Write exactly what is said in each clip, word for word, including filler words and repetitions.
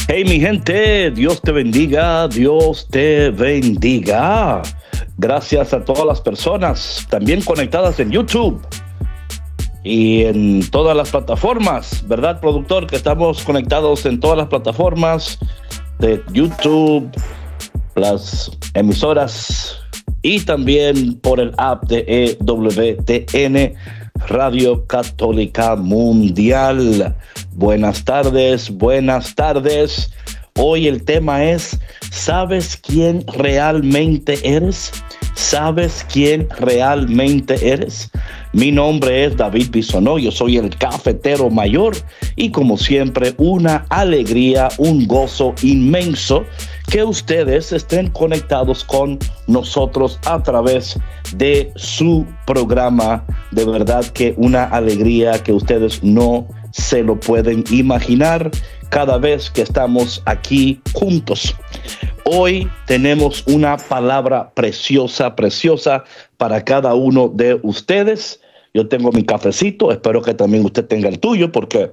Hey, mi gente, Dios te bendiga, Dios te bendiga. Gracias a todas las personas también conectadas en YouTube y en todas las plataformas, ¿verdad, productor? Que estamos conectados en todas las plataformas de YouTube, las emisoras y también por el app de E W T N, Radio Católica Mundial. Buenas tardes, buenas tardes. Hoy el tema es, ¿sabes quién realmente eres? ¿Sabes quién realmente eres? Mi nombre es David Bisonó, yo soy el cafetero mayor y como siempre una alegría, un gozo inmenso que ustedes estén conectados con nosotros a través de su programa. De verdad que una alegría que ustedes no se lo pueden imaginar cada vez que estamos aquí juntos. Hoy tenemos una palabra preciosa, preciosa para cada uno de ustedes. Yo tengo mi cafecito, espero que también usted tenga el tuyo, porque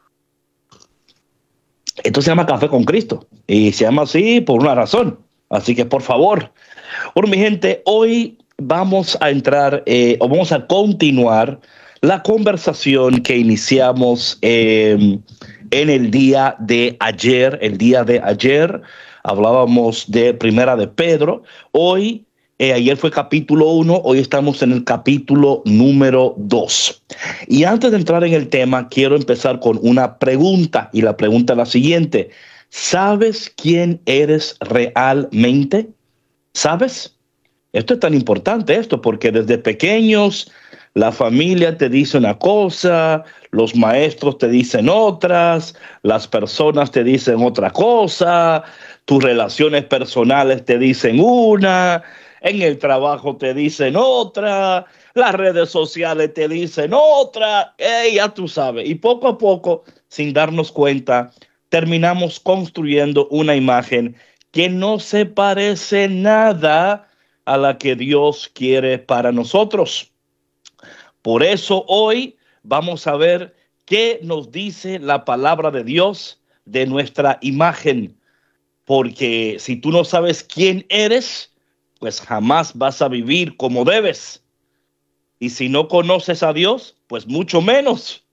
esto se llama Café con Cristo y se llama así por una razón. Así que por favor, bueno, mi gente, hoy vamos a entrar eh, o vamos a continuar la conversación que iniciamos eh, en el día de ayer. El día de ayer hablábamos de Primera de Pedro. Hoy, eh, ayer fue capítulo uno, hoy estamos en el capítulo número dos. Y antes de entrar en el tema, quiero empezar con una pregunta. Y la pregunta es la siguiente. ¿Sabes quién eres realmente? ¿Sabes? Esto es tan importante, esto, porque desde pequeños la familia te dice una cosa, los maestros te dicen otras, las personas te dicen otra cosa, tus relaciones personales te dicen una, en el trabajo te dicen otra, las redes sociales te dicen otra, hey, ya tú sabes. Y poco a poco, sin darnos cuenta, terminamos construyendo una imagen que no se parece nada a la que Dios quiere para nosotros. Por eso hoy vamos a ver qué nos dice la palabra de Dios de nuestra imagen. Porque si tú no sabes quién eres, pues jamás vas a vivir como debes. Y si no conoces a Dios, pues mucho menos.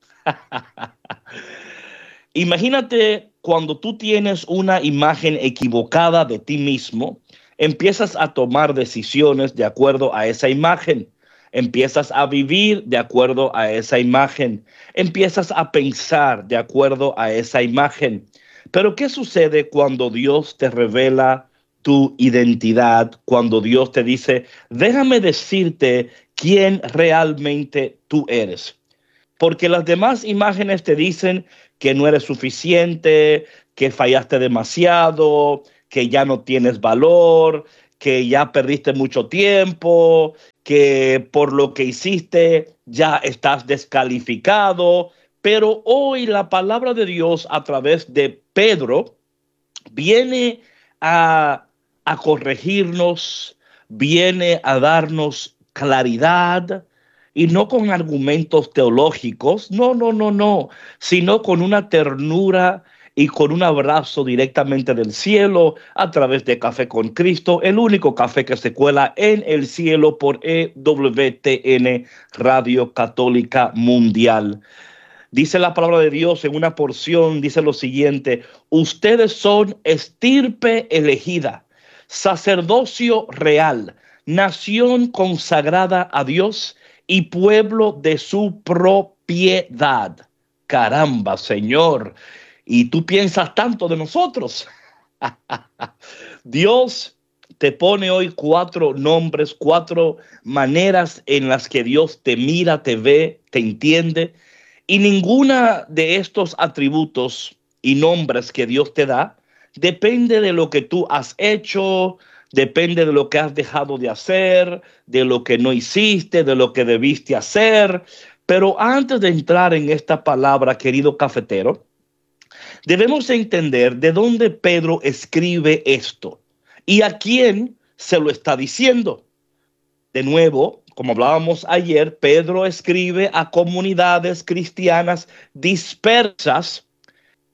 Imagínate cuando tú tienes una imagen equivocada de ti mismo, empiezas a tomar decisiones de acuerdo a esa imagen. Empiezas a vivir de acuerdo a esa imagen. Empiezas a pensar de acuerdo a esa imagen. Pero ¿qué sucede cuando Dios te revela tu identidad? Cuando Dios te dice, déjame decirte quién realmente tú eres. Porque las demás imágenes te dicen que no eres suficiente, que fallaste demasiado, que ya no tienes valor, que ya perdiste mucho tiempo, que por lo que hiciste ya estás descalificado. Pero hoy la palabra de Dios a través de Pedro viene a, a corregirnos, viene a darnos claridad, y no con argumentos teológicos, no, no, no, no, sino con una ternura y con un abrazo directamente del cielo a través de Café con Cristo, el único café que se cuela en el cielo por E W T N, Radio Católica Mundial. Dice la palabra de Dios en una porción, dice lo siguiente: ustedes son estirpe elegida, sacerdocio real, nación consagrada a Dios y pueblo de su propiedad. Caramba, Señor. Y tú piensas tanto de nosotros. Dios te pone hoy cuatro nombres, cuatro maneras en las que Dios te mira, te ve, te entiende. Y ninguna de estos atributos y nombres que Dios te da depende de lo que tú has hecho, depende de lo que has dejado de hacer, de lo que no hiciste, de lo que debiste hacer. Pero antes de entrar en esta palabra, querido cafetero, debemos entender de dónde Pedro escribe esto y a quién se lo está diciendo. De nuevo, como hablábamos ayer, Pedro escribe a comunidades cristianas dispersas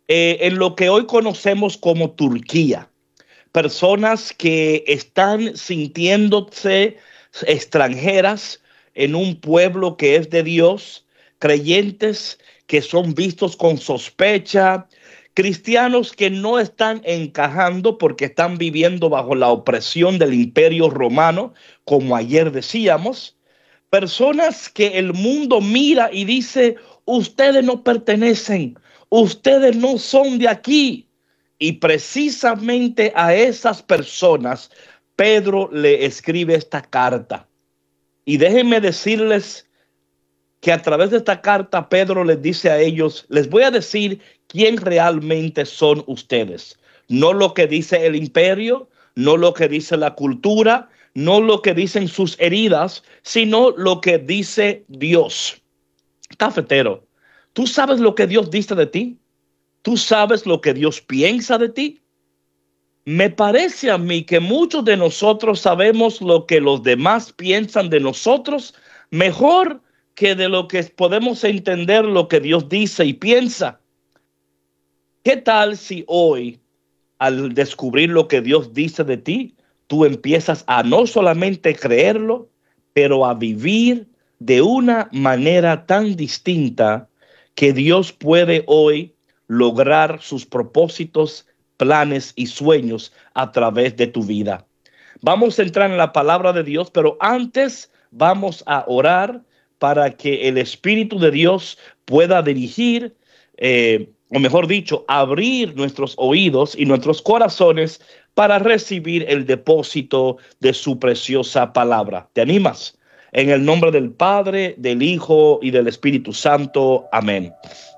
eh, en lo que hoy conocemos como Turquía. Personas que están sintiéndose extranjeras en un pueblo que es de Dios, creyentes que son vistos con sospecha, cristianos que no están encajando porque están viviendo bajo la opresión del Imperio Romano, como ayer decíamos, personas que el mundo mira y dice, ustedes no pertenecen, ustedes no son de aquí. Y precisamente a esas personas Pedro le escribe esta carta. Y déjenme decirles que a través de esta carta Pedro les dice a ellos, les voy a decir quién realmente son ustedes. No lo que dice el imperio, no lo que dice la cultura, no lo que dicen sus heridas, sino lo que dice Dios. Cafetero, ¿tú sabes lo que Dios dice de ti? ¿Tú sabes lo que Dios piensa de ti? Me parece a mí que muchos de nosotros sabemos lo que los demás piensan de nosotros mejor que de lo que podemos entender lo que Dios dice y piensa. ¿Qué tal si hoy, al descubrir lo que Dios dice de ti, tú empiezas a no solamente creerlo, pero a vivir de una manera tan distinta que Dios puede hoy lograr sus propósitos, planes y sueños a través de tu vida? Vamos a entrar en la palabra de Dios, pero antes vamos a orar para que el Espíritu de Dios pueda dirigir, eh, o mejor dicho, abrir nuestros oídos y nuestros corazones para recibir el depósito de su preciosa palabra. ¿Te animas? En el nombre del Padre, del Hijo y del Espíritu Santo. Amén.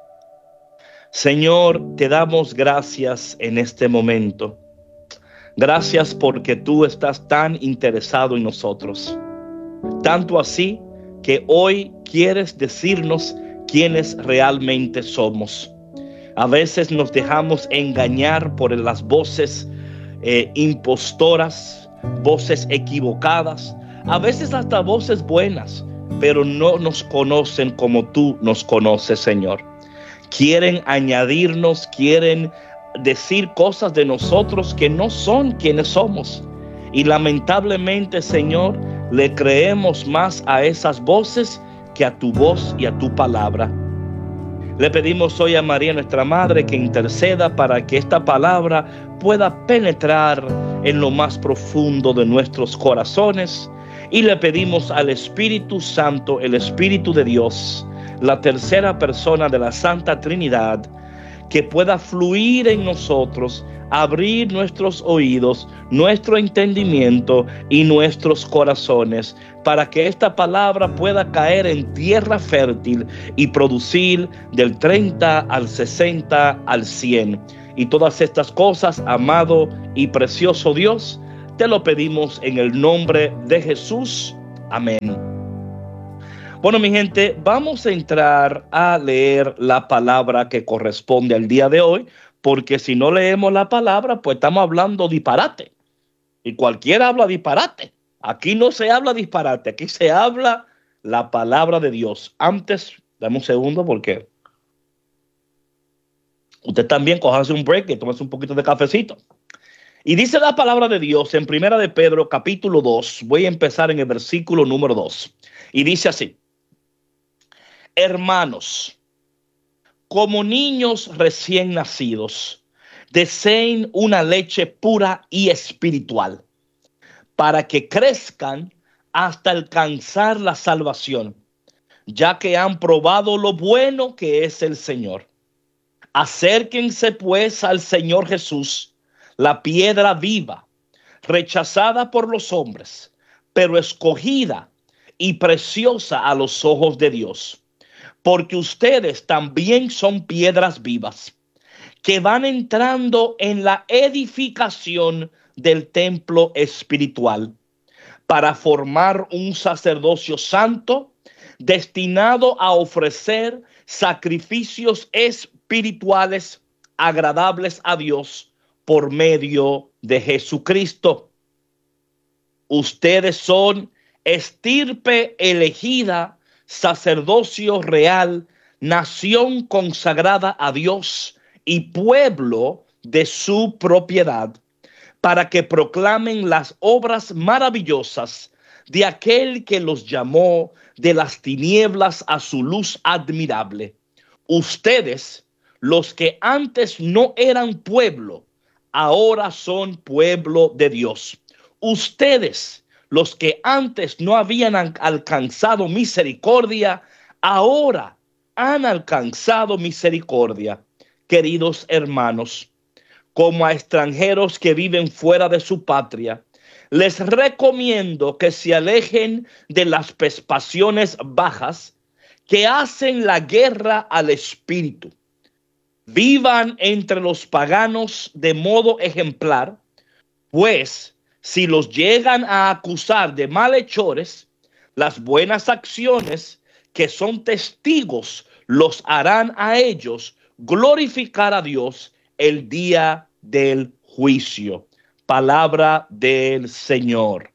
Señor, te damos gracias en este momento. Gracias porque tú estás tan interesado en nosotros. Tanto así que hoy quieres decirnos quiénes realmente somos. A veces nos dejamos engañar por las voces eh, impostoras, voces equivocadas, a veces hasta voces buenas, pero no nos conocen como tú nos conoces, Señor. Quieren añadirnos, quieren decir cosas de nosotros que no son quienes somos. Y lamentablemente, Señor, le creemos más a esas voces que a tu voz y a tu palabra. Le pedimos hoy a María, nuestra Madre, que interceda para que esta palabra pueda penetrar en lo más profundo de nuestros corazones. Y le pedimos al Espíritu Santo, el Espíritu de Dios, la tercera persona de la Santa Trinidad, que pueda fluir en nosotros, abrir nuestros oídos, nuestro entendimiento y nuestros corazones, para que esta palabra pueda caer en tierra fértil y producir del treinta al sesenta al cien. Y todas estas cosas, amado y precioso Dios, te lo pedimos en el nombre de Jesús. Amén. Bueno, mi gente, vamos a entrar a leer la palabra que corresponde al día de hoy, porque si no leemos la palabra, pues estamos hablando disparate. Y cualquiera habla disparate. Aquí no se habla disparate, aquí se habla la palabra de Dios. Antes, dame un segundo porque usted también cójase un break y tómese un poquito de cafecito. Y dice la palabra de Dios en Primera de Pedro, capítulo dos. Voy a empezar en el versículo número dos. Y dice así: hermanos, como niños recién nacidos, deseen una leche pura y espiritual, para que crezcan hasta alcanzar la salvación, ya que han probado lo bueno que es el Señor. Acérquense pues al Señor Jesús, la piedra viva, rechazada por los hombres, pero escogida y preciosa a los ojos de Dios. Porque ustedes también son piedras vivas, que van entrando en la edificación del templo espiritual, para formar un sacerdocio santo, destinado a ofrecer sacrificios espirituales agradables a Dios por medio de Jesucristo. Ustedes son estirpe elegida, sacerdocio real, nación consagrada a Dios y pueblo de su propiedad, para que proclamen las obras maravillosas de aquel que los llamó de las tinieblas a su luz admirable. Ustedes, los que antes no eran pueblo, ahora son pueblo de Dios. Ustedes, los que antes no habían alcanzado misericordia, ahora han alcanzado misericordia. Queridos hermanos, como a extranjeros que viven fuera de su patria, les recomiendo que se alejen de las pasiones bajas que hacen la guerra al espíritu. Vivan entre los paganos de modo ejemplar, pues si los llegan a acusar de malhechores, las buenas acciones que son testigos los harán a ellos glorificar a Dios el día del juicio. Palabra del Señor.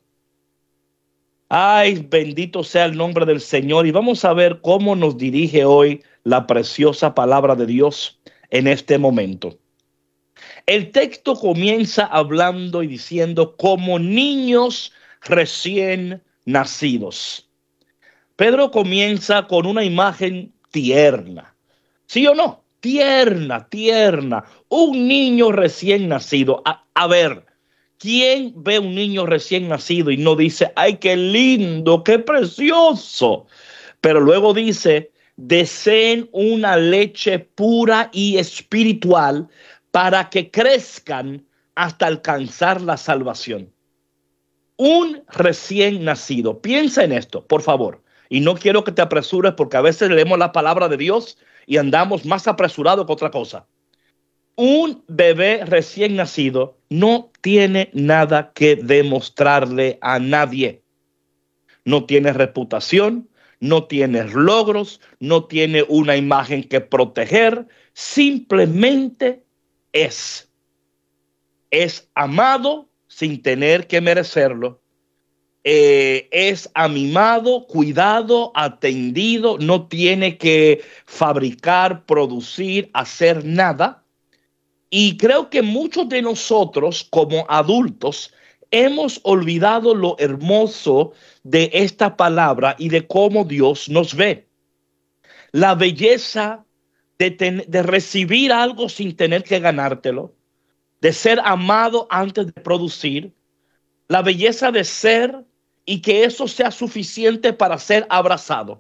Ay, bendito sea el nombre del Señor. Y vamos a ver cómo nos dirige hoy la preciosa palabra de Dios en este momento. El texto comienza hablando y diciendo como niños recién nacidos. Pedro comienza con una imagen tierna. ¿Sí o no? Tierna, tierna. Un niño recién nacido. A, a ver, ¿quién ve un niño recién nacido y no dice, ay, qué lindo, qué precioso? Pero luego dice, deseen una leche pura y espiritual para que crezcan hasta alcanzar la salvación. Un recién nacido. Piensa en esto, por favor. Y no quiero que te apresures porque a veces leemos la palabra de Dios y andamos más apresurados que otra cosa. Un bebé recién nacido no tiene nada que demostrarle a nadie. No tiene reputación, no tiene logros, no tiene una imagen que proteger. Simplemente es. Es amado sin tener que merecerlo. Eh, es amimado, cuidado, atendido, no tiene que fabricar, producir, hacer nada. Y creo que muchos de nosotros como adultos hemos olvidado lo hermoso de esta palabra y de cómo Dios nos ve. La belleza de, ten, de recibir algo sin tener que ganártelo, de ser amado antes de producir, la belleza de ser y que eso sea suficiente para ser abrazado.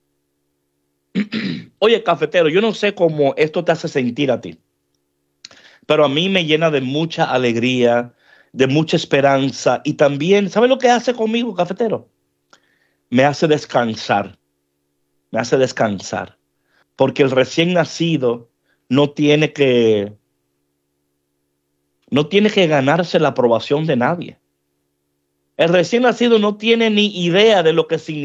Oye, cafetero, yo no sé cómo esto te hace sentir a ti, pero a mí me llena de mucha alegría, de mucha esperanza y también, ¿sabe lo que hace conmigo, cafetero? Me hace descansar, me hace descansar, porque el recién nacido no tiene que, no tiene que ganarse la aprobación de nadie. El recién nacido no tiene ni idea de lo que significa